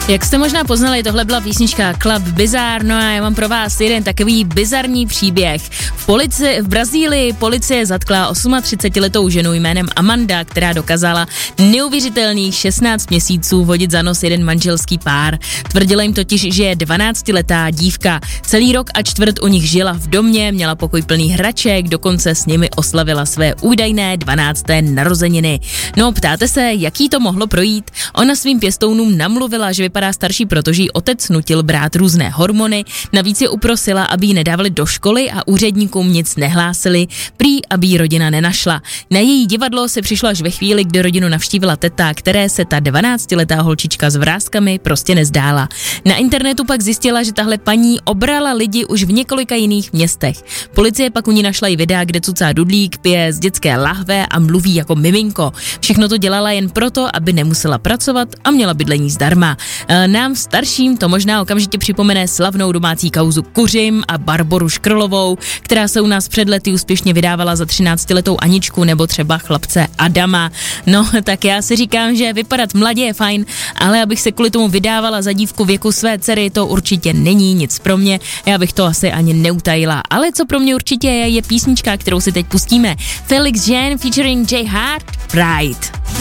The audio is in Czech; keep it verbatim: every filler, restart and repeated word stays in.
Jak jste možná poznali, tohle byla písnička Club Bizarre, no a já mám pro vás jeden takový bizarní příběh. V, polici, v Brazílii policie zatkla třicetiosmiletou ženu jménem Amanda, která dokázala neuvěřitelných šestnáct měsíců vodit za nos jeden manželský pár. Tvrdila jim totiž, že je dvanáctiletá dívka. Celý rok a čtvrt u nich žila v domě, měla pokoj plný hraček, dokonce s nimi oslavila své údajné dvanácté narozeniny. No, ptáte se, jaký to mohlo projít? Ona svým pěstounům namluvila, že vypadá starší, protože jí otec nutil brát různé hormony, navíc je uprosila, aby ji nedávali do školy a úředníkům nic nehlásili, prý, aby jí rodina nenašla. Na její divadlo se přišlo až ve chvíli, kdy rodinu navštívila teta, které se ta dvanáctiletá holčička s vráskami prostě nezdála. Na internetu pak zjistila, že tahle paní obrala lidi už v několika jiných městech. Policie pak u ní našla i videa, kde cucá dudlík, pije z dětské lahve a mluví jako miminko. Všechno to dělala jen proto, aby nemusela pracovat a měla bydlení zdarma. Nám starším to možná okamžitě připomene slavnou domácí kauzu Kuřim a Barboru Škrlovou, která se u nás před lety úspěšně vydávala za třináctiletou Aničku, nebo třeba chlapce Adama. No, tak já si říkám, že vypadat mladě je fajn, ale abych se kvůli tomu vydávala za dívku věku své dcery, to určitě není nic pro mě. Já bych to asi ani neutajila. Ale co pro mě určitě je, je písnička, kterou si teď pustíme. Felix Jean featuring J Hart, Pride.